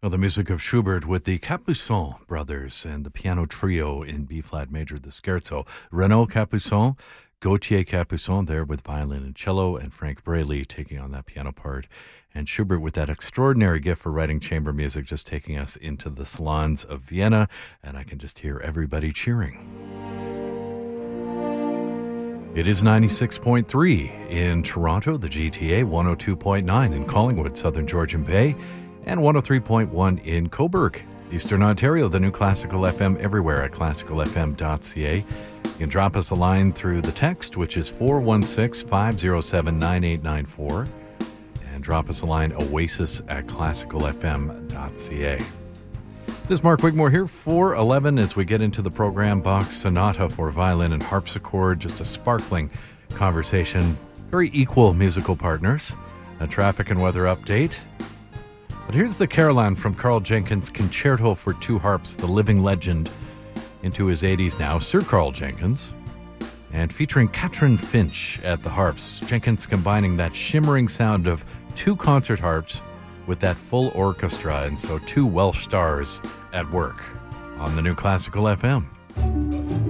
Well, the music of Schubert with the Capuçon brothers and the piano trio in B-flat major, the scherzo. Renaud Capuçon, Gauthier Capuçon there with violin and cello, and Frank Braley taking on that piano part. And Schubert with that extraordinary gift for writing chamber music, just taking us into the salons of Vienna, and I can just hear everybody cheering. It is 96.3 in Toronto, the GTA, 102.9 in Collingwood, Southern Georgian Bay, and 103.1 in Cobourg, Eastern Ontario. The new Classical FM everywhere at classicalfm.ca. You can drop us a line through the text, which is 416-507-9894, and drop us a line, oasis at classicalfm.ca. This is Mark Wigmore here, 4:11 as we get into the program. Bach's Sonata for Violin and Harpsichord, just a sparkling conversation. Very equal musical partners. A traffic and weather update. But here's the Caroline from Carl Jenkins' Concerto for Two Harps, the living legend into his 80s now, Sir Carl Jenkins, and featuring Katrin Finch at the harps. Jenkins combining that shimmering sound of two concert harps with that full orchestra, and so two Welsh stars at work on the new Classical FM.